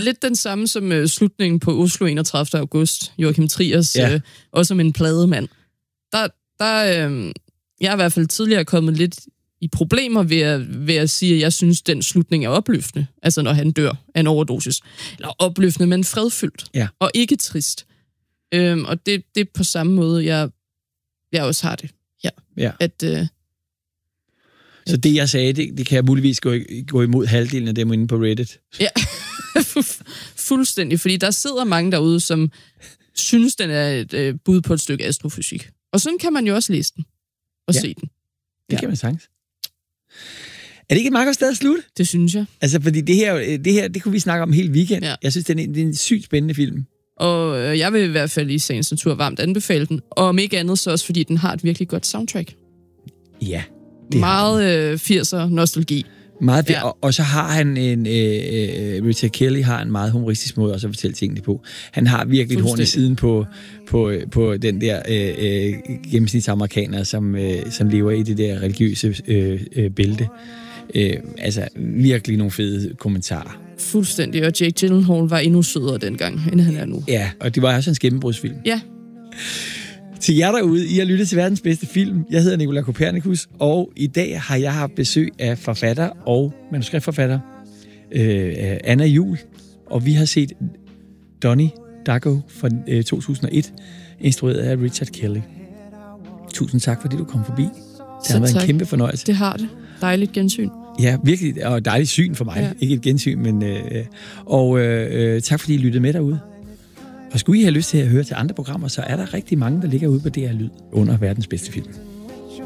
er lidt den samme som slutningen på Oslo 31. august. Joachim Triers, også som en plademand. Jeg er i hvert fald tidligere kommet lidt i problemer ved at sige, at jeg synes, den slutning er opløftende. Altså når han dør af en overdosis. Eller opløftende, men fredfyldt. Ja. Og ikke trist. Og det er på samme måde, jeg også har det. Ja. Så det, jeg sagde, det kan jeg muligvis gå imod halvdelen af dem inde på Reddit. Ja, fuldstændig. Fordi der sidder mange derude, som synes, den er et bud på et stykke astrofysik. Og sådan kan man jo også læse den og se den. Det kan man sagtens. Er det ikke et meget godt sted at slutte? Det synes jeg. Altså, fordi det her, det kunne vi snakke om hele weekend. Ja. Jeg synes, det er en sygt spændende film. Og jeg vil i hvert fald i sagens natur varmt anbefale den. Og om ikke andet, så også fordi den har et virkelig godt soundtrack. Ja. Meget 80'er nostalgi. Meget, ja. Og så har han Richard Kelly har en meget humoristisk måde også at fortælle tingene på. Han har virkelig et horn i siden på den der gennemsnitsamerikaner, som lever i det der religiøse bælte. Altså virkelig nogle fede kommentarer. Fuldstændig, og Jake Gyllenhaal var endnu sødere dengang, end han er nu. Ja, og det var også en gennembrudsfilm. Ja. Til jer derude, I har lyttet til verdens bedste film. Jeg hedder Nicolai Kopernikus, og i dag har jeg haft besøg af forfatter og manuskriptforfatter Anna Juhl, og vi har set Donnie Darko fra 2001, instrueret af Richard Kelly. Tusind tak, fordi du kom forbi. Det har været en kæmpe fornøjelse. Det har det. Dejligt gensyn. Ja, virkelig, og dejligt syn for mig. Ja. Ikke et gensyn, men... tak fordi I lyttede med derude. Og skulle I have lyst til at høre til andre programmer, så er der rigtig mange, der ligger ude på DR Lyd under verdens bedste film.